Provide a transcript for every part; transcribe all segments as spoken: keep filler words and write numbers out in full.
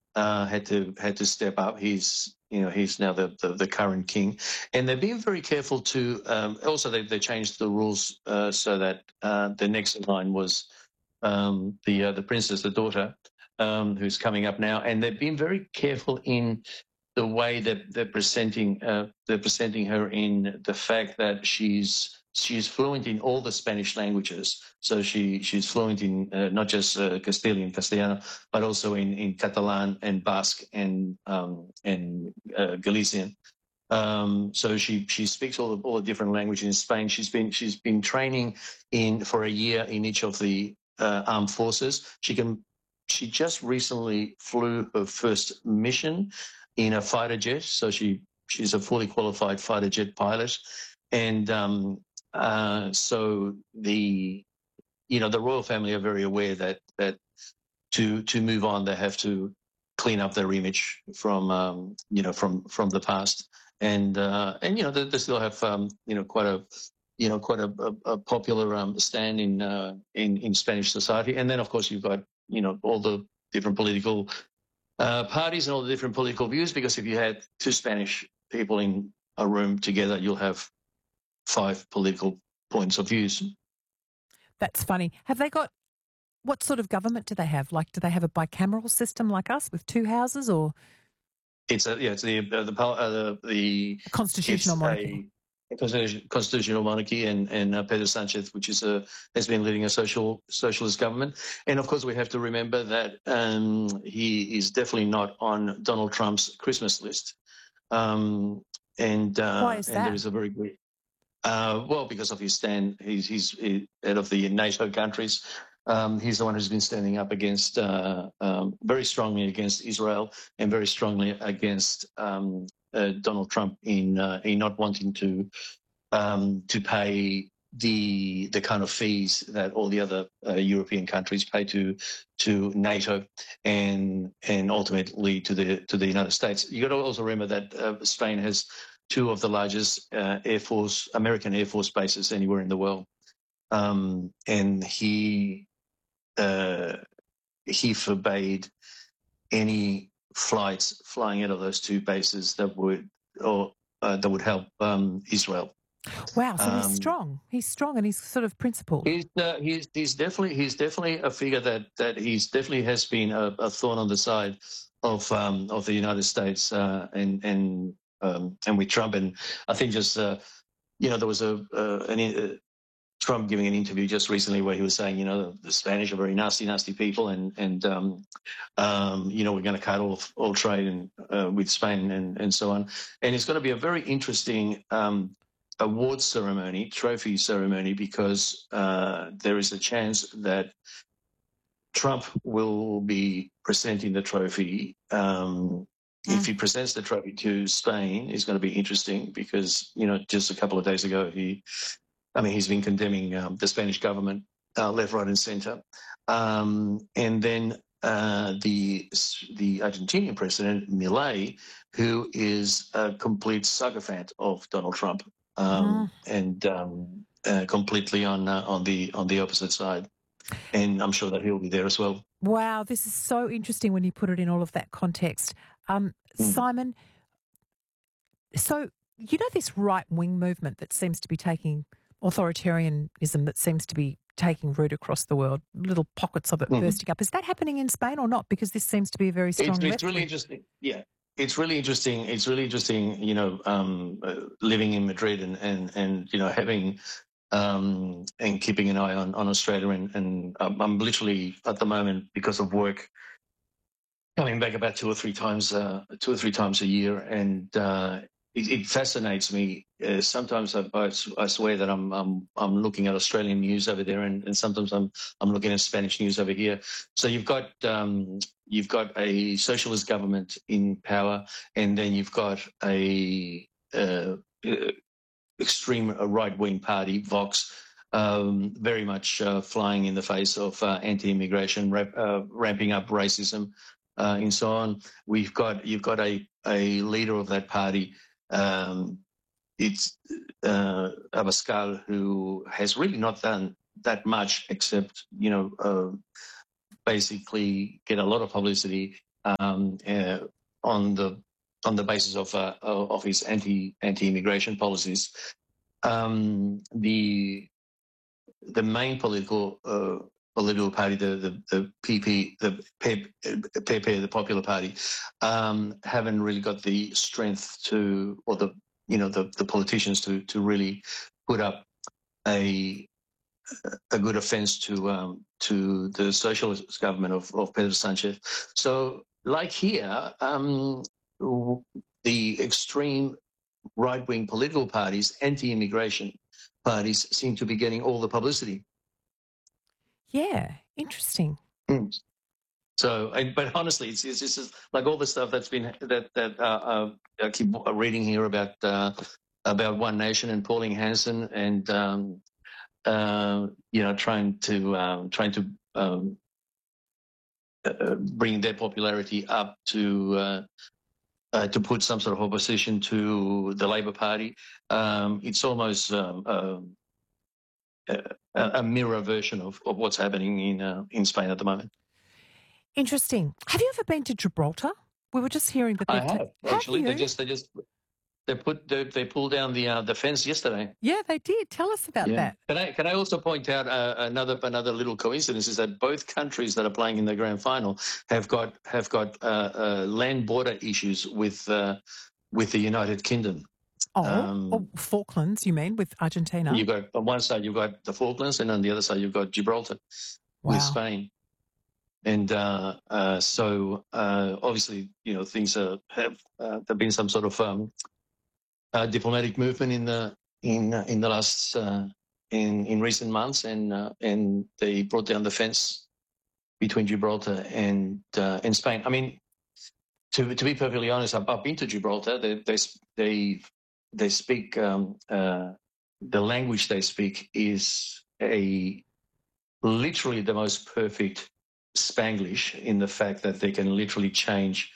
uh, had to had to step up. He's you know he's now the, the, the current king, and they've been very careful to. Um, also, they they changed the rules uh, so that uh, the next in line was um, the uh, the princess, the daughter, um, who's coming up now, and they've been very careful in the way that they're presenting uh, they're presenting her in the fact that she's she's fluent in all the Spanish languages. So she she's fluent in uh, not just uh, Castilian, Castellano, but also in, in Catalan and Basque and um, and uh, Galician. Um, so she she speaks all the all the different languages in Spain. She's been she's been training in for a year in each of the uh, armed forces. She can she just recently flew her first mission in a fighter jet. So she she's a fully qualified fighter jet pilot, and um, uh, so the you know the royal family are very aware that that to to move on they have to clean up their image from um, you know from from the past, and uh, and you know they, they still have um, you know quite a you know quite a, a, a popular um, stand in uh, in in Spanish society, and then of course you've got you know all the different political uh, parties and all the different political views, because if you had two Spanish people in a room together, you'll have five political points of views. That's funny. Have they got, what sort of government do they have? Like, do they have a bicameral system like us with two houses, or It's a yeah, it's the uh, the uh, the, the a constitutional it's monarchy? A constitution- constitutional monarchy, and and uh, Pedro Sanchez, which is a has been leading a social socialist government, and of course we have to remember that um, he is definitely not on Donald Trump's Christmas list, um, and uh, Why is and there that? is a very good uh, well because of his stand. He's he's head of the NATO countries. Um, he's the one who's been standing up against uh, um, very strongly against Israel and very strongly against um, uh, Donald Trump in uh, in not wanting to um, to pay the the kind of fees that all the other uh, European countries pay to to NATO and and ultimately to the to the United States. You got to also remember that uh, Spain has two of the largest uh, Air Force American Air Force bases anywhere in the world, um, and he. Uh, he forbade any flights flying out of those two bases that would or uh, that would help um, Israel. Wow, so he's Um, strong. He's strong and he's sort of principled. he's, uh, he's he's definitely he's definitely a figure that that he's definitely has been a, a thorn on the side of um, of the United States uh, and and um, and with Trump. And I think just uh, you know there was a uh, an, uh, Trump giving an interview just recently where he was saying, you know, the Spanish are very nasty, nasty people, and and um, um, you know we're going to cut off all trade and uh, with Spain and and so on. And it's going to be a very interesting um, awards ceremony, trophy ceremony, because uh, there is a chance that Trump will be presenting the trophy. Um, Mm. If he presents the trophy to Spain, it's going to be interesting because you know just a couple of days ago he. I mean, he's been condemning um, the Spanish government uh, left, right, and centre. Um, and then uh, the the Argentinian president, Milei, who is a complete sycophant of Donald Trump um, Mm. and um, uh, completely on uh, on the on the opposite side. And I'm sure that he'll be there as well. Wow, this is so interesting when you put it in all of that context. Um, Mm. Simon, so you know this right-wing movement that seems to be taking authoritarianism that seems to be taking root across the world, little pockets of it Mm. bursting up. Is that happening in Spain or not? Because this seems to be a very strong It's, it's left really wing. interesting. Yeah. It's really interesting. It's really interesting, you know, um, uh, living in Madrid and, and, and, you know, having um, and keeping an eye on, on Australia. And, and um, I'm literally at the moment, because of work, coming back about two or three times, uh, two or three times a year. And uh, it, it fascinates me. Uh, sometimes I, I, I swear that I'm, I'm, I'm looking at Australian news over there, and, and sometimes I'm, I'm looking at Spanish news over here. So you've got, um, you've got a socialist government in power, and then you've got a, uh, uh, extreme right-wing party, Vox, um, very much uh, flying in the face of uh, anti-immigration, rap, uh, ramping up racism, uh, and so on. We've got you've got a a leader of that party. Um, it's uh, Abascal, who has really not done that much except you know uh, basically get a lot of publicity um, uh, on the on the basis of uh, of his anti anti immigration policies. Um, the the main political uh, political party, the the, the P P, the P P, the Popular Party, um, haven't really got the strength to, or the you know the the politicians to to really put up a a good offence to um, to the socialist government of, of Pedro Sanchez. So, like here, um, the extreme right-wing political parties, anti-immigration parties, seem to be getting all the publicity. Yeah, interesting. Mm. So, but honestly, it's, it's just like all the stuff that's been that that uh, uh, I keep reading here about uh, about One Nation and Pauline Hanson and um, uh, you know trying to um, trying to um, uh, bring their popularity up to. Uh, Uh, to put some sort of opposition to the Labor Party. Um, it's almost um, um, a, a mirror version of, of what's happening in uh, in Spain at the moment. Interesting. Have you ever been to Gibraltar? We were just hearing that I they've have ta- actually. Have They you? just they just they put they, they pulled down the uh, the fence yesterday. Yeah, they did. Tell us about Yeah. that. Can I can I also point out uh, another another little coincidence is that both countries that are playing in the grand final have got have got uh, uh, land border issues with uh, with the United Kingdom. Oh, Um, oh, Falklands, you mean, with Argentina? You've got on one side you've got the Falklands, and on the other side you've got Gibraltar Wow. with Spain. And uh, uh, so uh, obviously, you know, things are, have uh, there've been some sort of um, uh, diplomatic movement in the in uh, in the last uh, in in recent months, and uh, and they brought down the fence between Gibraltar and uh, and Spain. I mean, to to be perfectly honest, I've, I've been to Gibraltar. They they they they speak um, uh, the language they speak is a literally the most perfect Spanglish, in the fact that they can literally change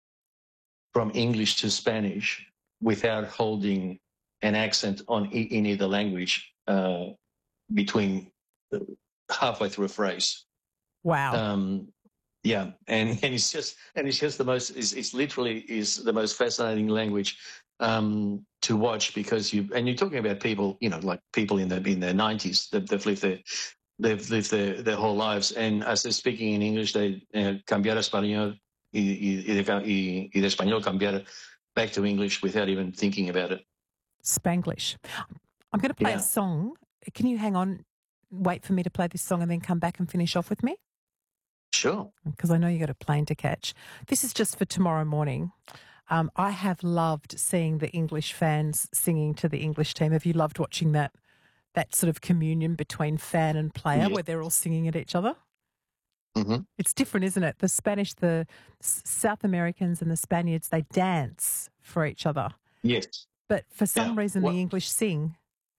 from English to Spanish without holding an accent on e- in either language uh, between uh, halfway through a phrase. Wow. Um, yeah, and, and it's just and it's just the most. It's, it's literally is the most fascinating language um, to watch, because you and you're talking about people, you know, like people in the in their nineties that they've lived their they've lived their, their whole lives, and as they're speaking in English, they uh, cambiar a español y, y, y, de, y, y de español cambiar back to English without even thinking about it. Spanglish. I'm going to play Yeah. a song. Can you hang on, wait for me to play this song and then come back and finish off with me? Sure. Because I know you got a plane to catch. This is just for tomorrow morning. Um, I have loved seeing the English fans singing to the English team. Have you loved watching that that sort of communion between fan and player, Yeah. where they're all singing at each other? Mm-hmm. It's different, isn't it? The Spanish, the S- South Americans and the Spaniards, they dance for each other. Yes. But for some Yeah. reason, What- the English sing.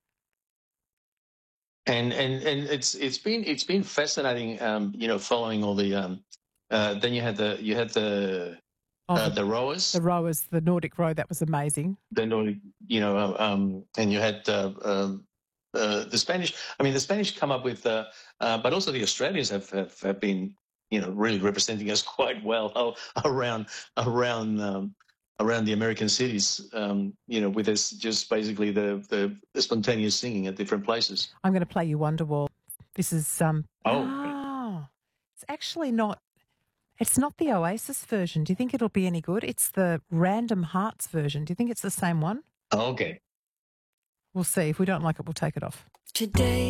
And and and it's it's been it's been fascinating, um, you know, following all the. Um, uh, then you had the you had the Oh, uh, the, the rowers, the rowers, the Nordic row, that was amazing. the Nordic, you know, um, and you had uh, um, uh, the Spanish. I mean, the Spanish come up with, uh, uh, but also the Australians have, have, have been, you know, really representing us quite well around around um, around the American cities. Um, you know, with this just basically the, the the spontaneous singing at different places. I'm going to play you Wonderwall. This is um. Oh. Ah, it's actually not. It's not the Oasis version. Do you think it'll be any good? It's the Random Hearts version. Do you think it's the same one? Okay. We'll see. If we don't like it, we'll take it off. Today.